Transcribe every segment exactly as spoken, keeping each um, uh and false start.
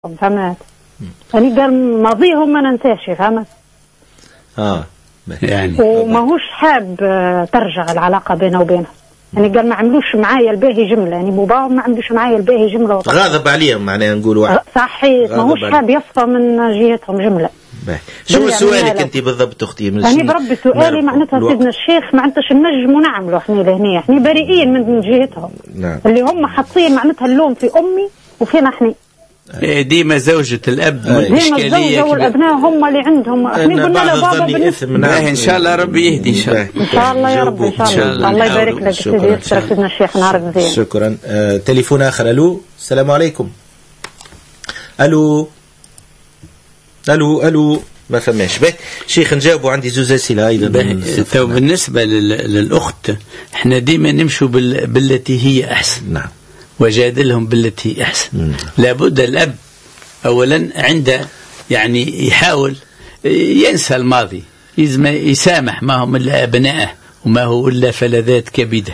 فهمت يعني قال ماضيهم ما ننساش فهمت اه يعني وماهوش حاب ترجع العلاقه بينه وبينه يعني قال ما عملوش معايا الباهي جمله يعني باباهم ما عملوش معايا الباهي جمله وطبعا. غاضب عليهم معناها نقول واحد صحيح ماهوش حاب يصفى من جهتهم جمله. شو سؤالك انت بالضبط اختي؟ يعني بربي سؤالي معناتها سيدنا الشيخ معناتها نجموا نعملوا احنا لهنا احنا بريئين من جهتهم. نعم. اللي هم حاطين معناتها اللوم في امي وفينا احنا. ديما زوجة الأب ديما الزوجة والأبناء هم اللي عندهم احنا قلنا له بابا بالنسبة إن شاء الله ربي يهدي إن شاء الله إن شاء الله يا رب إن شاء الله الله يبارك لك سيدي يسر سيدنا الشيخ نهارك زين. شكرا. آه تليفون آخر. ألو السلام عليكم. ألو ألو ألو ما فماش به شيخ نجاوبوا عندي زوز أسئلة أيضا. تو بالنسبة للأخت احنا ديما نمشوا بالتي هي أحسن. نعم. وجادلهم بالتي أحسن. مم. لابد الأب أولا عنده يعني يحاول ينسى الماضي يسامح ما هم إلا أبنائه وما هو إلا فلذات كبيدة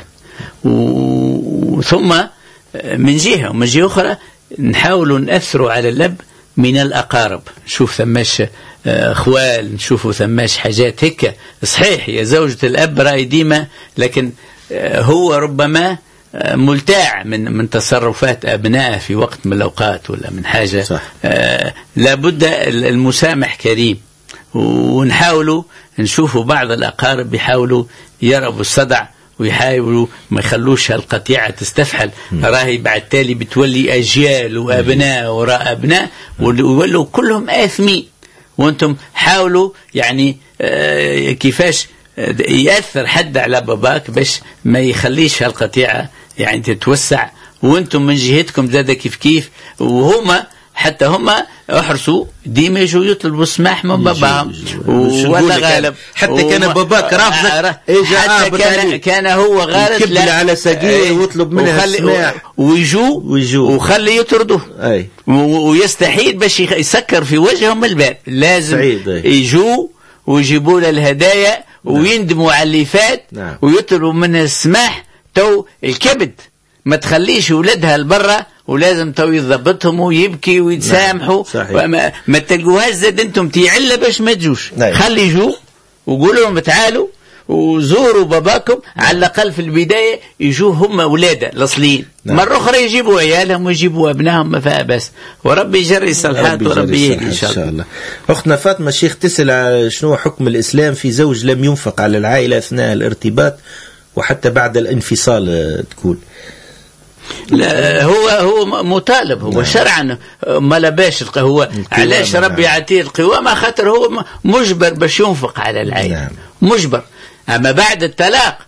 ثم من جهة ومن جهة أخرى نحاول نأثروا على الأب من الأقارب نشوف ثماش أخوال نشوفوا ثماش حاجات هيك صحيح يا زوجة الأب رأي ديما لكن هو ربما ملتاع من من تصرفات أبنائه في وقت من الأوقات ولا من حاجة. صح. آه لابد المسامح كريم ونحاولوا نشوفوا بعض الأقارب يحاولوا يربوا الصدع ويحاولوا ما يخلوش هالقطيعة تستفحل. راهي بعد تالي بتولي أجيال وأبناء وراء أبناء ويولوا كلهم آثمين وأنتم حاولوا يعني آه كيفاش يأثر حد على باباك باش ما يخليش هالقطيعة يعني تتوسع وانتم من جهتكم زاد كيف كيف وهما حتى هما احرصوا ديما يجوا يطلبوا السماح من باباهم ولا غالب حتى كان باباك رافض حتى كان, كان هو غالب لا على سجيه ويطلب منها السماح ويجوا ويجوا وخلي يطردوه ويستحيل باش يسكر في وجههم الباب لازم يجوا ويجيبوا له الهدايا ويندموا على اللي فات. نعم. ويطلبوا منها السماح تو الكبد ما تخليش ولادها لبرا ولازم تو يضبطهم ويبكي ويتسامحوا. نعم. ما تلقوهاش زاد انتم تيعله باش ما تجوش. نعم. خلي يجوا وقولوا لهم تعالوا وزوروا باباكم. نعم. على الأقل في البداية يجوا هم أولاده الأصليين. نعم. مرة أخرى يجيبوا عيالهم ويجيبوا أبنائهم ما فيها بس وربي يجري الصالحات وربي يهدي إن شاء الله. الله. أختنا فاطمة الشيخ تسأل شنو حكم الإسلام في زوج لم ينفق على العائلة أثناء الارتباط وحتى بعد الانفصال تقول. لا هو هو مطالب هو. نعم. شرعا ما لباش هو علاش ربي يعطيه القوامة خاطر هو مجبر باش ينفق على العائلة. نعم. مجبر. أما بعد الطلاق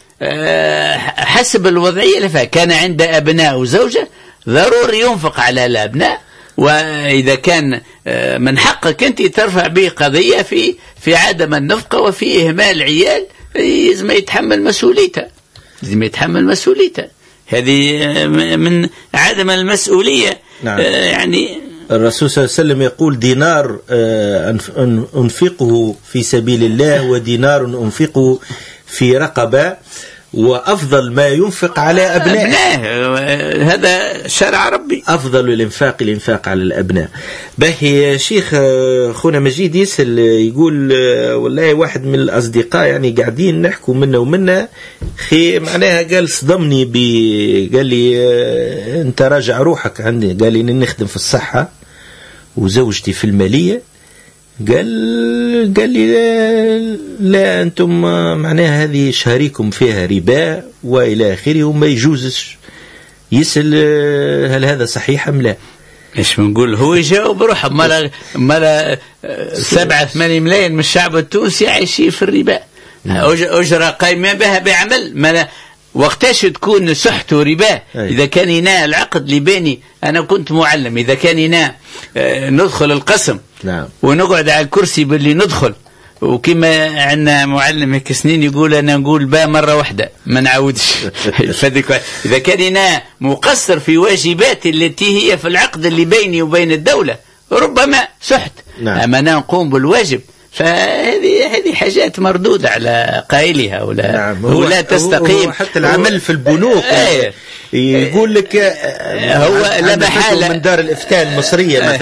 حسب الوضعية اللي فيها كان عنده أبناء وزوجة ضروري ينفق على الأبناء وإذا كان من حقك أنت ترفع به قضية في في عدم النفقة وفي إهمال العيال لازم يتحمل مسؤوليته لازم يتحمل مسؤوليته هذه من عدم المسؤولية. نعم. يعني الرسول صلى الله عليه وسلم يقول دينار أنفقه في سبيل الله ودينار أنفقه في رقبة وأفضل ما ينفق على أبنائه. هذا شرع ربي. أفضل الإنفاق الإنفاق على الأبناء. باهي شيخ خونا مجيد يسأل يقول والله واحد من الأصدقاء يعني قاعدين نحكوا منا ومنا خي معناها قال صدمني قال لي أنت راجع روحك عندي قال لي نخدم في الصحة وزوجتي في المالية قال قال لي لا, لا أنتم معناها هذه شهريكم فيها ربا وإلى آخره وما يجوزش. يسأل هل هذا صحيح أم لا؟ إيش بنقول هو يجاوب روحه مالا مالا سبعة ثمانية ملايين من الشعب التونسي عايشين في الربا. أجرة قائمة بها بعمل مالا وقتاش تكون سحته ربا. إذا كان ينال العقد لباني أنا كنت معلم إذا كان ينال ندخل القسم. نعم. ونقعد على الكرسي باللي ندخل وكما عندنا معلم هيك سنين يقول أنا نقول با مرة واحدة ما نعودش. إذا كان هنا مقصر في واجبات التي هي في العقد اللي بيني وبين الدولة ربما سحت. نعم. أما أنا نقوم بالواجب فهذه هذه حاجات مردودة على قائلها ولا نعم. ولا تستقيم. حتى العمل في البنوك آه. يقول لك هو لا محالة من دار الإفتاء المصرية مثلا